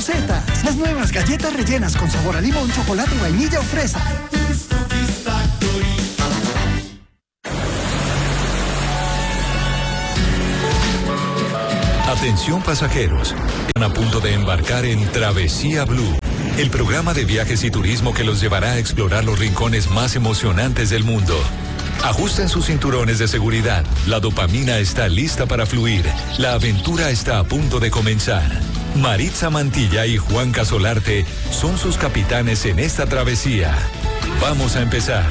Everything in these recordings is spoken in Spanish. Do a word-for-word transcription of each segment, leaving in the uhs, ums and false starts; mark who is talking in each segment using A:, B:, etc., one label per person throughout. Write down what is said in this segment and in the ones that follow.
A: Rosetta, las nuevas galletas rellenas con sabor a limón, chocolate, vainilla o fresa.
B: Atención pasajeros, están a punto de embarcar en Travesía Blue, el programa de viajes y turismo que los llevará a explorar los rincones más emocionantes del mundo. Ajusten sus cinturones de seguridad, la dopamina está lista para fluir, la aventura está a punto de comenzar. Maritza Mantilla y Juan Casolarte son sus capitanes en esta travesía. Vamos a empezar.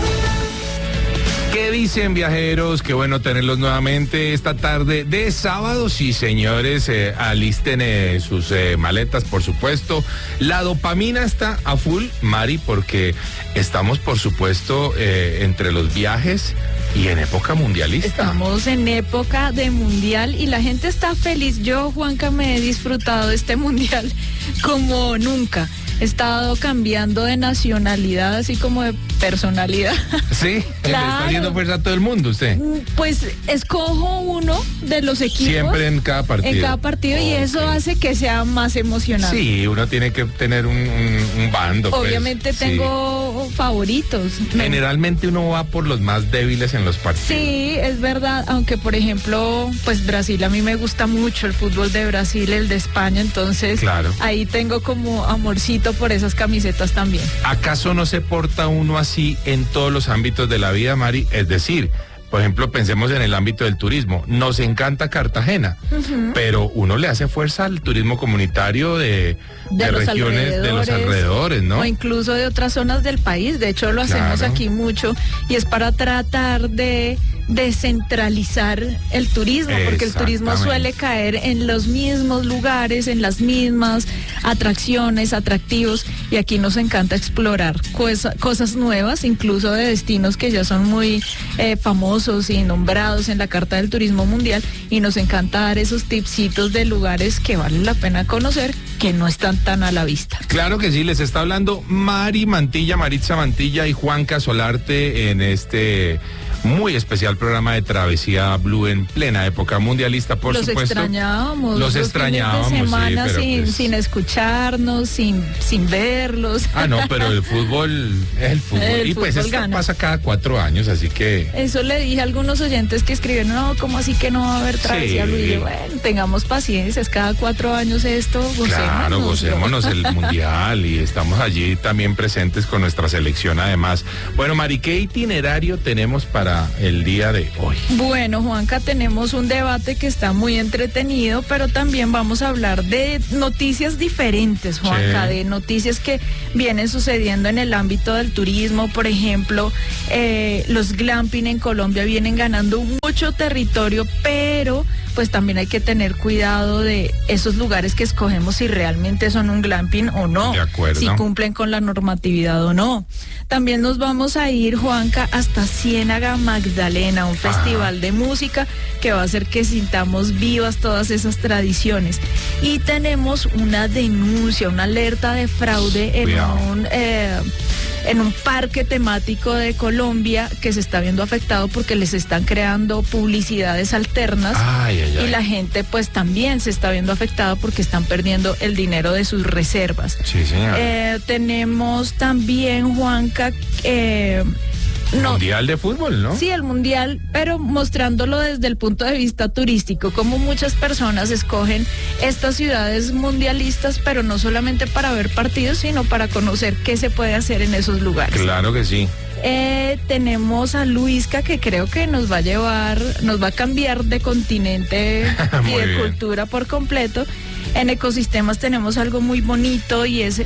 C: ¿Qué dicen, viajeros? Qué bueno tenerlos nuevamente esta tarde de sábado. Sí, señores, eh, alisten eh, sus eh, maletas, por supuesto. La dopamina está a full, Mari, porque estamos, por supuesto, eh, entre los viajes y en época mundialista.
D: Estamos en época de mundial y la gente está feliz. Yo, Juanca, me he disfrutado de este mundial como nunca. He estado cambiando de nacionalidad, así como de personalidad.
C: Sí, claro. Le está haciendo fuerza a todo el mundo usted.
D: Pues escojo uno de los equipos.
C: Siempre en cada partido.
D: En cada partido, okay. Y eso hace que sea más emocionante.
C: Sí, uno tiene que tener un, un, un bando.
D: Obviamente
C: pues,
D: tengo sí. favoritos.
C: Generalmente uno va por los más débiles en los partidos.
D: Sí, es verdad, aunque por ejemplo, pues Brasil, a mí me gusta mucho el fútbol de Brasil, el de España, entonces
C: claro. Ahí
D: tengo como amorcito por esas camisetas también.
C: ¿Acaso no se porta uno así en todos los ámbitos de la vida, Mari? Es decir, por ejemplo, pensemos en el ámbito del turismo. Nos encanta Cartagena, uh-huh. pero uno le hace fuerza al turismo comunitario de, de, de regiones de los alrededores, ¿no?
D: O incluso de otras zonas del país. De hecho, lo hacemos claro. aquí mucho y es para tratar de descentralizar el turismo, porque el turismo suele caer en los mismos lugares, en las mismas atracciones, atractivos, y aquí nos encanta explorar cosa, cosas nuevas, incluso de destinos que ya son muy eh, famosos y nombrados en la Carta del Turismo Mundial, y nos encanta dar esos tipsitos de lugares que valen la pena conocer, que no están tan a la vista.
C: Claro que sí, les está hablando Mari Mantilla, Maritza Mantilla y Juan Casolarte en este muy especial programa de Travesía Blue en plena época mundialista, por
D: los
C: supuesto.
D: Extrañábamos,
C: los extrañábamos.
D: De semana
C: sí,
D: sin,
C: pues...
D: sin escucharnos, sin, sin verlos.
C: Ah, no, pero el fútbol es el fútbol. El y fútbol pues esto gana. Pasa cada cuatro años, así que...
D: Eso le dije a algunos oyentes que escribieron, no, ¿cómo así que no va a haber Travesía sí. Blue? Y yo, bueno, tengamos paciencia, es cada cuatro años esto, gocémonos.
C: Claro, gocémonos el mundial y estamos allí también presentes con nuestra selección además. Bueno, Mari, ¿qué itinerario tenemos para el día de hoy?
D: Bueno, Juanca, tenemos un debate que está muy entretenido, pero también vamos a hablar de noticias diferentes, Juanca, sí. de noticias que vienen sucediendo en el ámbito del turismo. Por ejemplo, eh, los glamping en Colombia vienen ganando mucho territorio, pero pues también hay que tener cuidado de esos lugares que escogemos, si realmente son un glamping o no,
C: de acuerdo.
D: Si cumplen con la normatividad o no. También nos vamos a ir, Juanca, hasta Ciénaga Magdalena, un ah. festival de música que va a hacer que sintamos vivas todas esas tradiciones. Y tenemos una denuncia, una alerta de fraude en un... Eh, en un parque temático de Colombia que se está viendo afectado porque les están creando publicidades alternas
C: ay, ay, ay.
D: y la gente pues también se está viendo afectada porque están perdiendo el dinero de sus reservas.
C: Sí, señora.
D: Eh, tenemos también, Juanca, eh,
C: No. Mundial de fútbol, ¿no?
D: Sí, el mundial, pero mostrándolo desde el punto de vista turístico, como muchas personas escogen estas ciudades mundialistas, pero no solamente para ver partidos, sino para conocer qué se puede hacer en esos lugares.
C: Claro que sí.
D: Eh, tenemos a Luisca, que creo que nos va a llevar, nos va a cambiar de continente y de bien. Cultura por completo. En ecosistemas tenemos algo muy bonito y es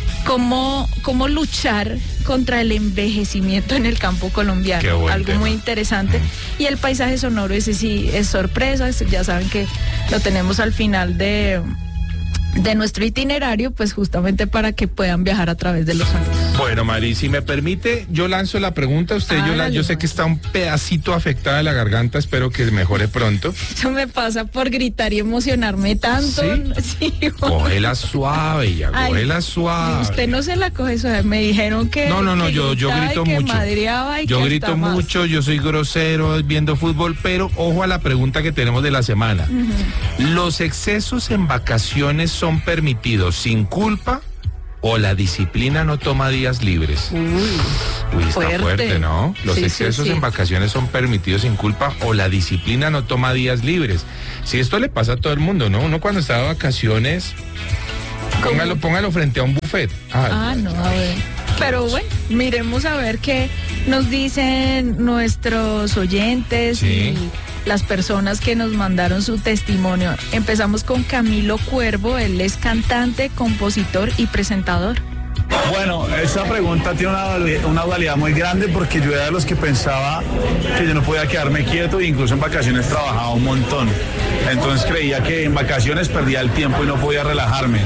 D: Cómo, cómo luchar contra el envejecimiento en el campo colombiano, algo
C: tema.
D: Muy interesante. Mm. Y el paisaje sonoro, ese sí es sorpresa, ya saben que lo tenemos al final de, de nuestro itinerario, pues justamente para que puedan viajar a través de los sonidos.
C: Bueno, Mari, si me permite, yo lanzo la pregunta. Usted, yo, la, yo sé que está un pedacito afectada de la garganta, espero que mejore pronto.
D: Eso me pasa por gritar y emocionarme tanto.
C: ¿Sí?
D: Sí,
C: cógela suave, ya, Ay, cógela suave.
D: Usted no se la coge suave, me dijeron que...
C: No, no, no,
D: que
C: yo, yo grito
D: que
C: mucho.
D: Madreaba y
C: yo
D: que
C: grito mucho, yo soy grosero viendo fútbol, pero ojo a la pregunta que tenemos de la semana. Uh-huh. ¿Los excesos en vacaciones son permitidos sin culpa o la disciplina no toma días libres?
D: Uy,
C: Uy está fuerte, fuerte ¿no? Los sí, excesos sí, sí. en vacaciones son permitidos sin culpa o la disciplina no toma días libres. Si esto le pasa a todo el mundo, ¿no? Uno cuando está de vacaciones, póngalo, póngalo frente a un buffet.
D: Ay, ah, no, a ver. Pero bueno, miremos a ver qué nos dicen nuestros oyentes sí. y las personas que nos mandaron su testimonio. Empezamos con Camilo Cuervo, él es cantante, compositor y presentador.
E: Bueno, esta pregunta tiene una, una dualidad muy grande porque yo era de los que pensaba que yo no podía quedarme quieto e incluso en vacaciones trabajaba un montón. Entonces creía que en vacaciones perdía el tiempo y no podía relajarme.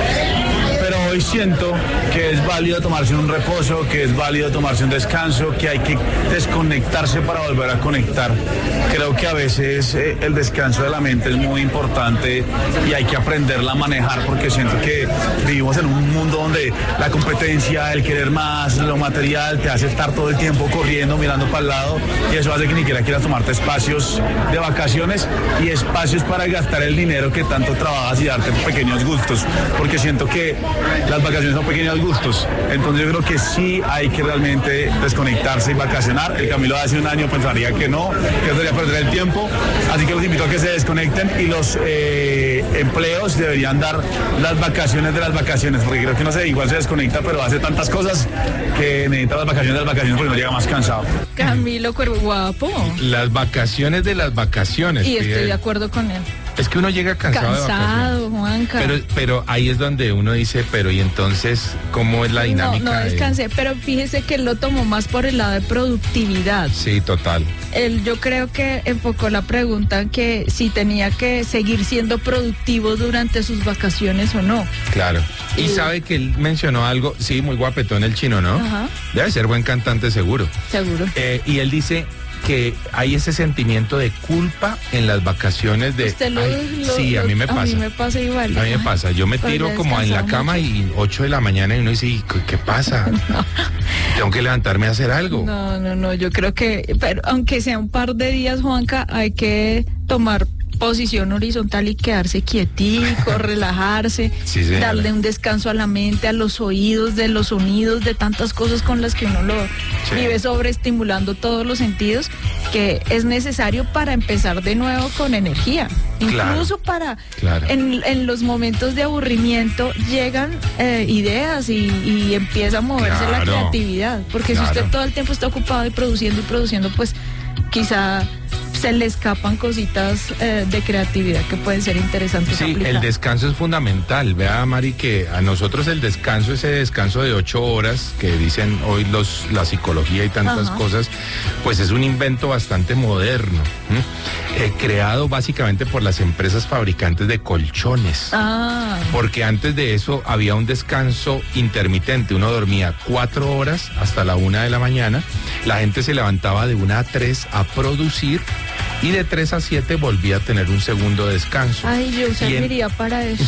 E: Pero hoy siento que es válido tomarse un reposo, que es válido tomarse un descanso, que hay que desconectarse para volver a conectar. Creo que a veces eh, el descanso de la mente es muy importante y hay que aprenderla a manejar porque siento que vivimos en un mundo donde la competencia, el querer más, lo material te hace estar todo el tiempo corriendo, mirando para el lado y eso hace que ni siquiera quieras tomarte espacios de vacaciones y espacios para gastar el dinero que tanto trabajas y darte pequeños gustos, porque siento que las vacaciones son pequeños gustos, entonces yo creo que sí hay que realmente desconectarse y vacacionar. El Camilo de hace un año pensaría que no, que sería perder el tiempo, así que los invito a que se desconecten y los eh, empleos deberían dar las vacaciones de las vacaciones, porque creo que no sé, igual se desconecta, pero hace tantas cosas que necesita las vacaciones de las vacaciones porque no llega más cansado.
D: Camilo Cuervo, guapo.
C: Las vacaciones de las vacaciones.
D: Y estoy
C: Fidel.
D: de acuerdo con él.
C: Es que uno llega cansado,
D: cansado
C: de
D: Juanca.
C: Pero, pero ahí es donde uno dice, pero ¿y entonces cómo es la dinámica?
D: No, no descansé, de... pero fíjese que él lo tomó más por el lado de productividad.
C: Sí, total.
D: Él, yo creo que enfocó la pregunta en que si tenía que seguir siendo productivo durante sus vacaciones o no.
C: Claro. Y, y sabe que él mencionó algo, sí, muy guapetón el chino, ¿no?
D: Ajá.
C: Debe ser buen cantante seguro.
D: Seguro.
C: Eh, y él dice que hay ese sentimiento de culpa en las vacaciones de...
D: Usted lo,
C: ay,
D: lo,
C: sí, a mí me pasa.
D: A mí me pasa igual.
C: A mí me pasa. Yo me tiro como en la cama mucho. Y ocho de la mañana y uno dice, ¿qué pasa? No. Tengo que levantarme a hacer algo.
D: No, no, no, yo creo que, pero aunque sea un par de días, Juanca, hay que tomar posición horizontal y quedarse quietico, relajarse,
C: sí,
D: darle un descanso a la mente, a los oídos, de los sonidos, de tantas cosas con las que uno lo sí. vive sobreestimulando todos los sentidos, que es necesario para empezar de nuevo con energía. Incluso
C: claro,
D: para,
C: claro.
D: En, en los momentos de aburrimiento llegan eh, ideas y, y empieza a moverse
C: claro,
D: la creatividad, porque
C: claro.
D: si usted todo el tiempo está ocupado y produciendo y produciendo, pues quizá se le escapan cositas eh, de creatividad que pueden ser interesantes.
C: Sí,
D: aplicar.
C: El descanso es fundamental. Vea, Mari, que a nosotros el descanso, ese descanso de ocho horas que dicen hoy los la psicología y tantas Ajá. cosas, pues es un invento bastante moderno, eh, creado básicamente por las empresas fabricantes de colchones.
D: Ah.
C: Porque antes de eso había un descanso intermitente. Uno dormía cuatro horas hasta la una de la mañana. La gente se levantaba de una a tres a producir. Y de tres a siete volvía a tener un segundo descanso.
D: Ay, yo serviría en, para eso.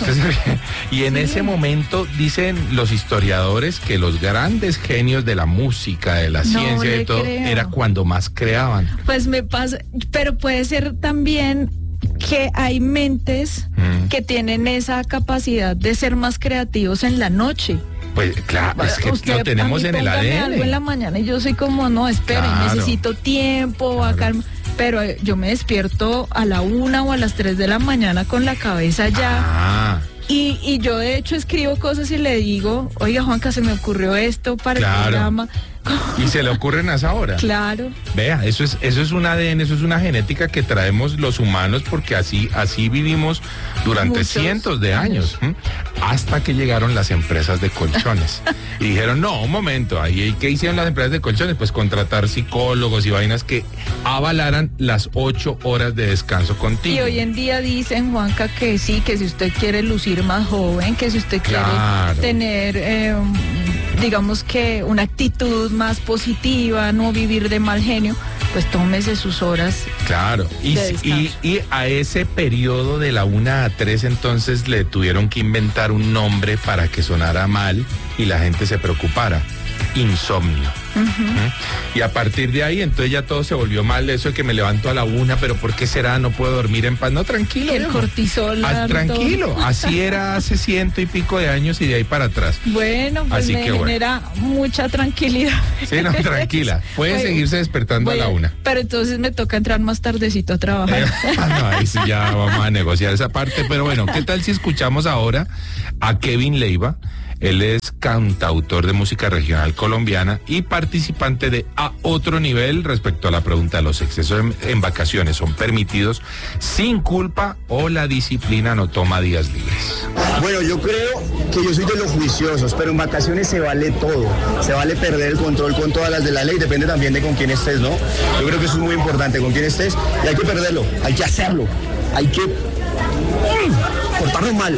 C: Y en sí. ese momento dicen los historiadores que los grandes genios de la música, de la no ciencia y todo, creo. Era cuando más creaban.
D: Pues me pasa, pero puede ser también que hay mentes mm. que tienen esa capacidad de ser más creativos en la noche.
C: Pues claro, es que usted, lo tenemos en el A D N.
D: Algo en la mañana y yo soy como, no, espere, claro. necesito tiempo, claro. acá, pero yo me despierto a la una o a las tres de la mañana con la cabeza ya.
C: Ah.
D: Y, y yo de hecho escribo cosas y le digo, oiga Juanca, se me ocurrió esto para
C: claro.
D: el programa.
C: Y se le ocurren a esa hora.
D: Claro.
C: Vea, eso es, eso es un A D N, eso es una genética que traemos los humanos porque así, así vivimos durante Muchos cientos de años, años hasta que llegaron las empresas de colchones. Y dijeron, no, un momento, ahí ¿qué hicieron las empresas de colchones? Pues contratar psicólogos y vainas que avalaran las ocho horas de descanso continuo.
D: Y hoy en día dicen, Juanca, que sí, que si usted quiere lucir más joven, que si usted quiere claro. tener eh, digamos que una actitud más positiva, no vivir de mal genio, pues tómese sus horas.
C: Claro, y,
D: de
C: y, y a ese periodo de la una a tres entonces le tuvieron que inventar un nombre para que sonara mal y la gente se preocupara. Insomnio.
D: Uh-huh.
C: ¿Mm? Y a partir de ahí entonces ya todo se volvió mal, eso de que me levanto a la una, pero ¿por qué será? No puedo dormir en paz. No, tranquilo.
D: El
C: viejo.
D: cortisol.
C: Ah, tranquilo, así era hace ciento y pico de años y de ahí para atrás.
D: Bueno, pues
C: Así
D: me
C: que bueno.
D: genera mucha tranquilidad.
C: Sí, no, tranquila. Puede
D: Bueno,
C: seguirse despertando
D: bueno,
C: a la una.
D: Pero entonces me toca entrar más tardecito a trabajar.
C: Eh, no, ahí sí ya vamos a negociar esa parte. Pero bueno, ¿qué tal si escuchamos ahora a Kevin Leiva? Él es cantautor de música regional colombiana y participante de A Otro Nivel respecto a la pregunta de los excesos en, en vacaciones. ¿Son permitidos sin culpa o la disciplina no toma días libres?
F: Bueno, yo creo que yo soy de los juiciosos, pero en vacaciones se vale todo. Se vale perder el control con todas las de la ley, depende también de con quién estés, ¿no? Yo creo que eso es muy importante, con quién estés, y hay que perderlo, hay que hacerlo, hay que ¡um! cortarlo mal.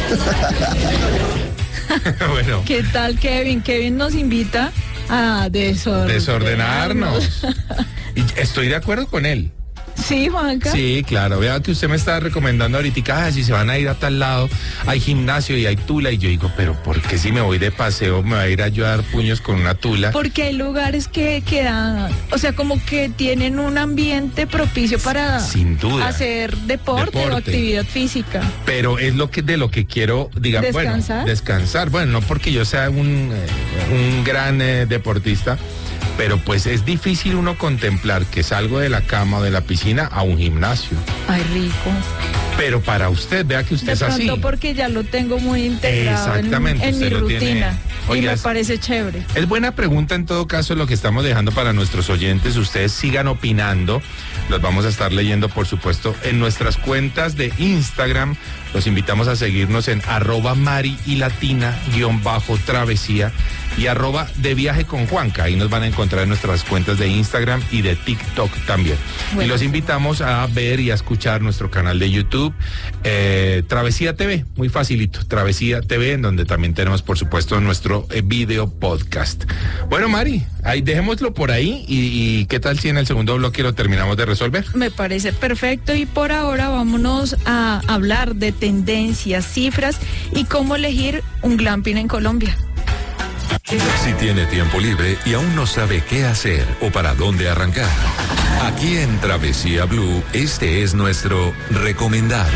C: Bueno.
D: ¿Qué tal, Kevin? Kevin nos invita a desordenarnos.
C: Desordenarnos. Y estoy de acuerdo con él.
D: Sí, Juanca.
C: Sí, claro. Vea que usted me está recomendando ahorita, ah, si se van a ir a tal lado, hay gimnasio y hay tula. Y yo digo, pero ¿por qué si me voy de paseo me va a ir a yo a dar puños con una tula?
D: Porque hay lugares que quedan, o sea, como que tienen un ambiente propicio para
C: Sin duda.
D: hacer deporte,
C: Deporte.
D: o actividad física.
C: Pero es lo que de lo que quiero, digamos,
D: ¿Descansar?
C: bueno, descansar. Bueno, no porque yo sea un, eh, un gran eh, deportista, pero pues es difícil uno contemplar que salgo de la cama o de la piscina a un gimnasio.
D: Ay, rico.
C: Pero para usted, vea que usted
D: De
C: es así.
D: pronto porque ya lo tengo muy integrado en,
C: Exactamente,
D: en mi
C: usted lo tiene.
D: rutina.
C: Oiga,
D: y me
C: es-
D: parece chévere.
C: Es buena pregunta en todo caso lo que estamos dejando para nuestros oyentes. Ustedes sigan opinando. Los vamos a estar leyendo, por supuesto, en nuestras cuentas de Instagram. Los invitamos a seguirnos en arroba Mari y Latina guión bajo travesía y arroba de viaje con Juanca. Ahí nos van a encontrar en nuestras cuentas de Instagram y de TikTok también.
D: Bueno.
C: Y los invitamos a ver y a escuchar nuestro canal de YouTube, eh, Travesía T V, muy facilito, Travesía T V, en donde también tenemos, por supuesto, nuestro eh, video podcast. Bueno, Mari, ahí dejémoslo por ahí y, y qué tal si en el segundo bloque lo terminamos de resolver.
D: Me parece perfecto y por ahora vámonos a hablar de tendencias, cifras y cómo elegir un glamping en Colombia.
B: Si tiene tiempo libre y aún no sabe qué hacer o para dónde arrancar, aquí en Travesía Blue, este es nuestro recomendado.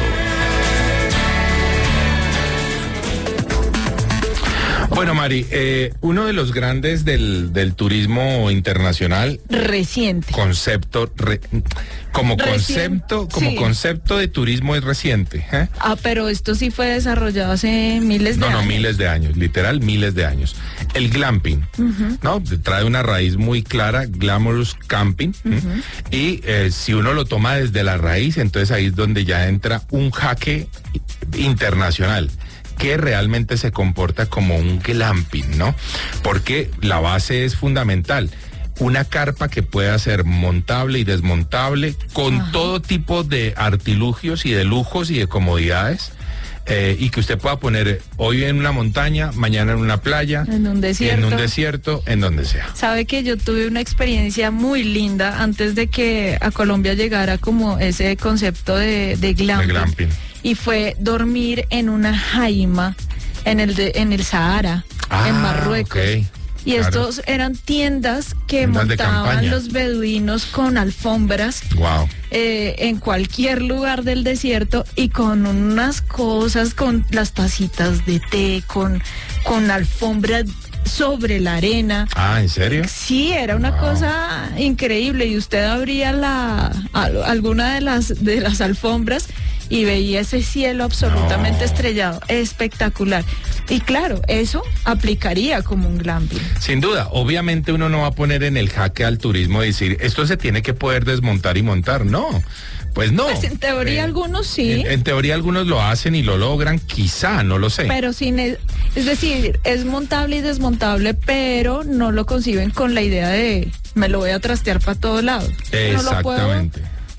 C: Bueno, Mari, eh, uno de los grandes del, del turismo internacional,
D: Reciente.
C: concepto, re- como
D: Recién,
C: concepto, como
D: sí.
C: concepto de turismo es reciente, ¿eh?
D: Ah, pero esto sí fue desarrollado hace miles de
C: No,
D: años.
C: no, miles de años, literal miles de años. El glamping, ¿no? Trae una raíz muy clara, glamorous camping. ¿m? Y eh, si uno lo toma desde la raíz, entonces ahí es donde ya entra un jaque internacional que realmente se comporta como un glamping, ¿no? Porque la base es fundamental. Una carpa que pueda ser montable y desmontable con
D: Ajá.
C: todo tipo de artilugios y de lujos y de comodidades. Eh, y que usted pueda poner hoy en una montaña, mañana en una playa,
D: En un desierto.
C: en un desierto, en donde sea.
D: Sabe que yo tuve una experiencia muy linda antes de que a Colombia llegara como ese concepto de, de glamping.
C: De glamping.
D: Y fue dormir en una jaima en el de, en el Sahara,
C: Ah,
D: en Marruecos.
C: ok.
D: Y
C: Claro.
D: estos eran tiendas que
C: Tiendas de
D: montaban
C: campaña.
D: los beduinos con alfombras
C: Wow.
D: eh, en cualquier lugar del desierto y con unas cosas, con las tacitas de té, con, con alfombra sobre la arena.
C: Ah, ¿en serio?
D: Sí, era una
C: Wow.
D: cosa increíble y usted abría la al- alguna de las de las alfombras y veía ese cielo absolutamente
C: No.
D: estrellado, espectacular. Y claro, eso aplicaría como un glamping.
C: Sin duda, obviamente uno no va a poner en el jaque al turismo y decir, esto se tiene que poder desmontar y montar. No, pues no.
D: Pues en teoría
C: Eh,
D: algunos sí,
C: En, en teoría algunos lo hacen y lo logran, quizá, no lo sé.
D: pero sin es, es decir, es montable y desmontable, pero no lo conciben con la idea de me lo voy a trastear para todos lados. No lo puedo
C: Exactamente.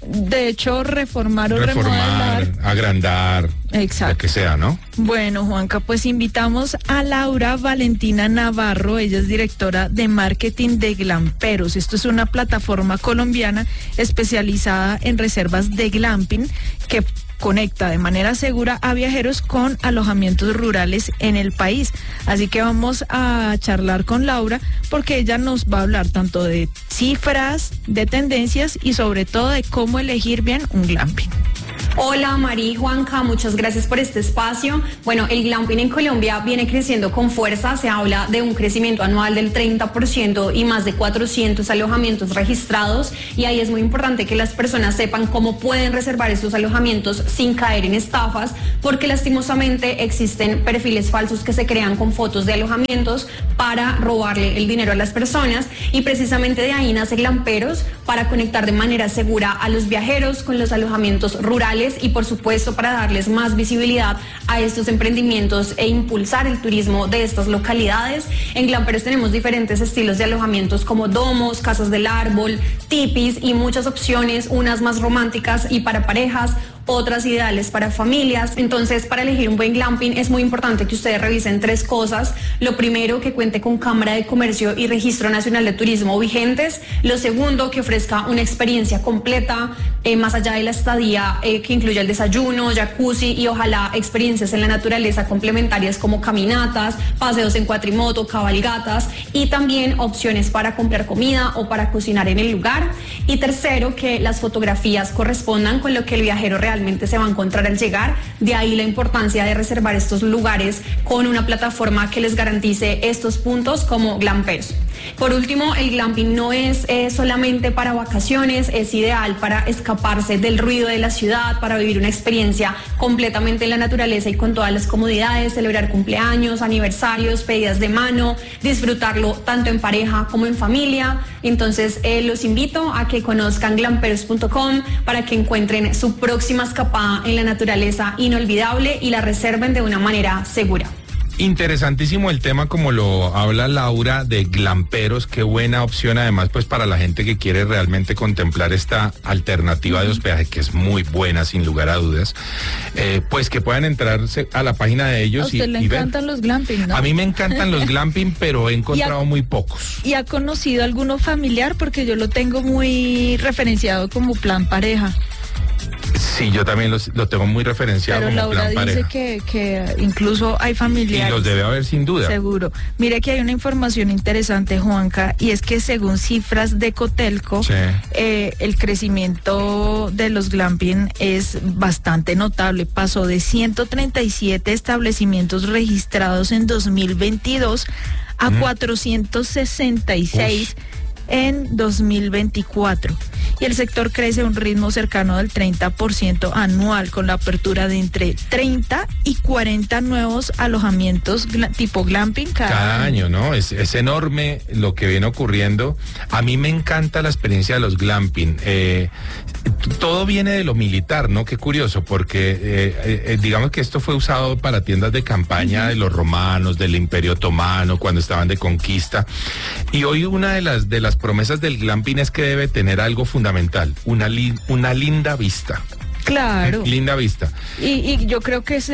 D: de hecho, reformar o
C: Reformar,
D: remodelar.
C: agrandar,
D: Exacto.
C: lo que sea, ¿no?
D: Bueno, Juanca, pues invitamos a Laura Valentina Navarro, ella es directora de marketing de Glamperos. Esto es una plataforma colombiana especializada en reservas de glamping que conecta de manera segura a viajeros con alojamientos rurales en el país. Así que vamos a charlar con Laura porque ella nos va a hablar tanto de cifras, de tendencias y sobre todo de cómo elegir bien un glamping.
G: Hola Mari, Juanca, muchas gracias por este espacio. Bueno, el glamping en Colombia viene creciendo con fuerza, se habla de un crecimiento anual del treinta por ciento y más de cuatrocientos alojamientos registrados, y ahí es muy importante que las personas sepan cómo pueden reservar estos alojamientos sin caer en estafas, porque lastimosamente existen perfiles falsos que se crean con fotos de alojamientos para robarle el dinero a las personas, y precisamente de ahí nace Glamperos, para conectar de manera segura a los viajeros con los alojamientos rurales y por supuesto para darles más visibilidad a estos emprendimientos e impulsar el turismo de estas localidades. En Glamperos tenemos diferentes estilos de alojamientos como domos, casas del árbol, tipis y muchas opciones, unas más románticas y para parejas, otras ideales para familias. Entonces, para elegir un buen glamping es muy importante que ustedes revisen tres cosas. Lo primero, que cuente con Cámara de Comercio y Registro Nacional de Turismo vigentes. Lo segundo, que ofrezca una experiencia completa, eh, más allá de la estadía, eh, que incluya el desayuno, jacuzzi y ojalá experiencias en la naturaleza complementarias como caminatas, paseos en cuatrimoto, cabalgatas y también opciones para comprar comida o para cocinar en el lugar. Y tercero, que las fotografías correspondan con lo que el viajero realmente realmente se va a encontrar al llegar. De ahí la importancia de reservar estos lugares con una plataforma que les garantice estos puntos como Glamperos. Por último, el glamping no es eh, solamente para vacaciones, es ideal para escaparse del ruido de la ciudad, para vivir una experiencia completamente en la naturaleza y con todas las comodidades, celebrar cumpleaños, aniversarios, pedidas de mano, disfrutarlo tanto en pareja como en familia. Entonces eh, los invito a que conozcan glamperos punto com para que encuentren su próxima escapada en la naturaleza inolvidable y la reserven de una manera segura.
C: Interesantísimo el tema, como lo habla Laura, de Glamperos. Qué buena opción, además, pues para la gente que quiere realmente contemplar esta alternativa de hospedaje, que es muy buena, sin lugar a dudas. Eh, pues que puedan entrarse a la página de ellos.
D: A usted
C: y,
D: le
C: y
D: encantan
C: ver.
D: los glamping, ¿no?
C: A mí me encantan los glamping, pero he encontrado
D: ha,
C: muy pocos.
D: ¿Y ha conocido alguno familiar? Porque yo lo tengo muy referenciado como plan pareja.
C: Sí, yo también los, lo tengo muy referenciado.
D: Pero
C: como
D: Laura
C: plan
D: dice
C: pareja.
D: que, que incluso hay familiares.
C: Y los debe haber sin duda.
D: Seguro. Mire que hay una información interesante, Juanca, y es que según cifras de Cotelco,
C: Sí.
D: eh, el crecimiento de los glamping es bastante notable. Pasó de ciento treinta y siete establecimientos registrados en dos mil veintidós a mm. cuatrocientos sesenta y seis. Uf. En dos mil veinticuatro, y el sector crece a un ritmo cercano del treinta por ciento anual, con la apertura de entre treinta y cuarenta nuevos alojamientos gla- tipo glamping cada,
C: cada año, ¿no? Es, es enorme lo que viene ocurriendo. A mí me encanta la experiencia de los glamping. Eh, todo viene de lo militar, ¿no? Qué curioso, porque eh, eh, digamos que esto fue usado para tiendas de campaña uh-huh. de los romanos, del Imperio Otomano, cuando estaban de conquista. Y hoy una de las de las promesas del glamping es que debe tener algo fundamental, una, li- una linda vista.
D: Claro.
C: Linda vista.
D: Y, y yo creo que es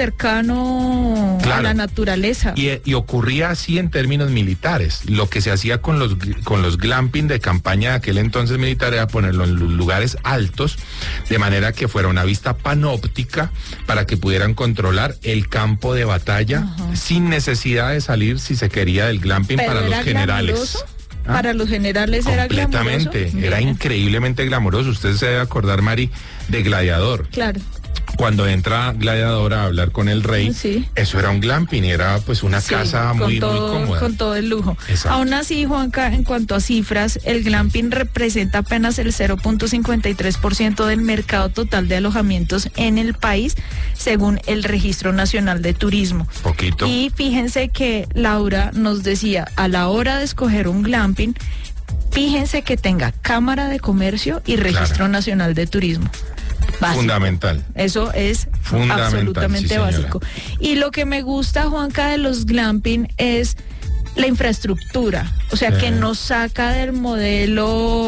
D: cercano claro. a la naturaleza.
C: Y, y ocurría así en términos militares. Lo que se hacía con los con los glamping de campaña de aquel entonces militar era ponerlo en lugares altos, de manera que fuera una vista panóptica para que pudieran controlar el campo de batalla uh-huh. sin necesidad de salir, si se quería, del glamping. Pero para los generales.
D: Glamuroso. ¿Ah? Para los generales era glamuroso.
C: Completamente, era increíblemente glamuroso. Usted se debe acordar, Mari, de Gladiador.
D: Claro.
C: Cuando entra Gladiador a hablar con el rey, sí. eso era un glamping, era pues una sí, casa muy,
D: todo,
C: muy cómoda.
D: Con todo el lujo.
C: Exacto.
D: Aún así, Juanca, en cuanto a cifras, el glamping representa apenas el cero punto cincuenta y tres por ciento del mercado total de alojamientos en el país, según el Registro Nacional de Turismo.
C: Poquito.
D: Y fíjense que Laura nos decía, a la hora de escoger un glamping, fíjense que tenga Cámara de Comercio y Registro claro. Nacional de Turismo. Básico.
C: Fundamental.
D: Eso es absolutamente sí, básico. Y lo que me gusta, Juanca, de los glamping es la infraestructura, o sea, sí. que nos saca del modelo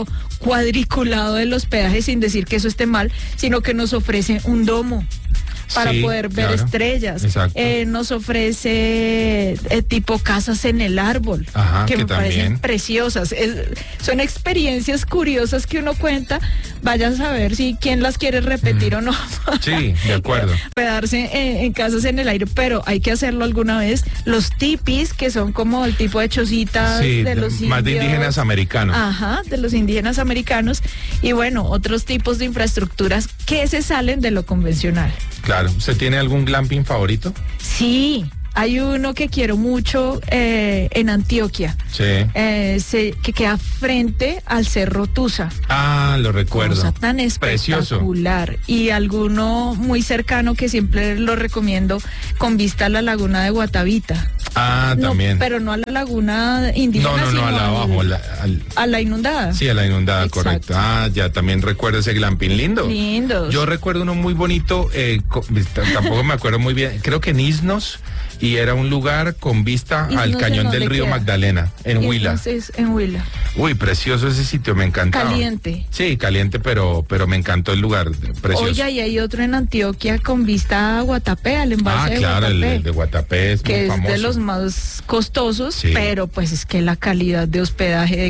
D: cuadriculado del hospedaje, sin decir que eso esté mal, sino que nos ofrece un domo para
C: Sí,
D: poder ver
C: claro.
D: estrellas.
C: Exacto.
D: Eh, nos ofrece eh, tipo casas en el árbol,
C: Ajá,
D: que,
C: que
D: me parecen
C: también.
D: preciosas. Es- son experiencias curiosas que uno cuenta. Vayan a saber si quién las quiere repetir o no.
C: Sí, de acuerdo.
D: Quedarse en, en casas en el aire, pero hay que hacerlo alguna vez. Los tipis, que son como el tipo de chocitas
C: Sí,
D: de los
C: más de
D: indios.
C: indígenas americanos.
D: Ajá, de los indígenas americanos. Y bueno, otros tipos de infraestructuras que se salen de lo convencional.
C: Claro. ¿Usted tiene algún glamping favorito?
D: Sí, hay uno que quiero mucho eh, en Antioquia,
C: Sí.
D: eh, se- que queda frente al Cerro Tusa.
C: Ah, lo recuerdo.
D: Cosa tan
C: Precioso.
D: espectacular. Y alguno muy cercano que siempre lo recomiendo, con vista a la laguna de Guatavita.
C: Ah,
D: No,
C: también.
D: pero no a la laguna indígena,
C: No, no, no,
D: sino
C: a la
D: al-
C: abajo, la- al-
D: a la inundada.
C: sí, a la inundada,
D: Exacto.
C: correcto. Ah, ya también recuerdo ese glamping lindo.
D: Lindos.
C: Yo recuerdo uno muy bonito, eh, co- t- tampoco me acuerdo muy bien, creo que en Isnos, y era un lugar con vista
D: Isnos,
C: al
D: ¿en
C: cañón del
D: dónde
C: río
D: queda?
C: Magdalena, en Huila.
D: Entonces, en Huila.
C: Uy, precioso ese sitio, me encantaba.
D: Caliente.
C: Sí, caliente, pero, pero me encantó el lugar, precioso.
D: Oiga, y hay otro en Antioquia con vista a Guatapé, al embalse
C: ah,
D: de
C: claro, el,
D: Guatapé.
C: el de Guatapé es
D: que
C: muy
D: es
C: famoso.
D: de los más costosos,
C: Sí.
D: pero pues es que la calidad de hospedaje, de